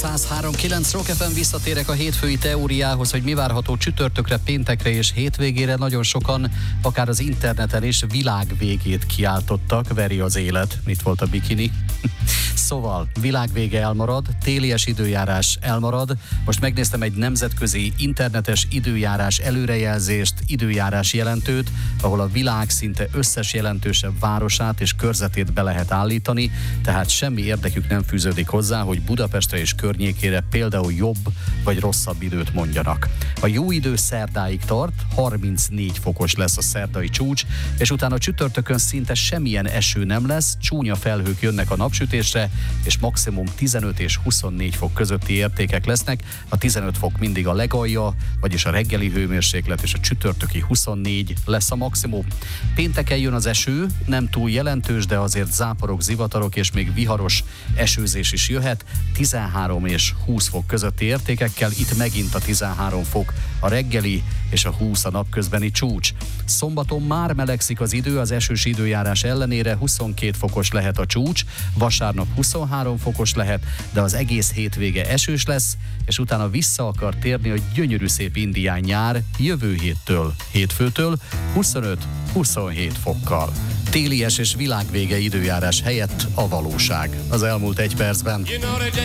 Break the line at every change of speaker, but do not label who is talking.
103.9 Rock FM, visszatérek a hétfői teóriához, hogy mi várható csütörtökre, péntekre és hétvégére. Nagyon sokan, akár az interneten is világvégét kiáltottak. Veri az élet. Itt volt a bikini. Szóval világvége elmarad, télies időjárás elmarad. Most megnéztem egy nemzetközi internetes időjárás előrejelzést, időjárás jelentőt, ahol a világ szinte összes jelentősebb városát és körzetét be lehet állítani, tehát semmi érdekük nem fűződik hozzá, hogy Budapestre és környékére például jobb vagy rosszabb időt mondjanak. A jó idő szerdáig tart, 34 fokos lesz a szerdai csúcs, és utána csütörtökön szinte semmilyen eső nem lesz, csúnya felhők jönnek a napsütésre, és maximum 15 és 24 fok közötti értékek lesznek. A 15 fok mindig a legalja, vagyis a reggeli hőmérséklet, és a csütörtöki 24 lesz a maximum. Pénteken jön az eső, nem túl jelentős, de azért záporok, zivatarok és még viharos esőzés is jöhet, 13 és 20 fok közötti értékekkel, itt megint a 13 fok a reggeli, és a 20 a napközbeni csúcs. Szombaton már melegszik az idő, az esős időjárás ellenére 22 fokos lehet a csúcs, vasárnap 23 fokos lehet, de az egész hétvége esős lesz, és utána vissza akar térni a gyönyörű szép indián nyár jövő hétfőtől 25-27 fokkal. Télies és világvége időjárás helyett a valóság. Az elmúlt egy percben.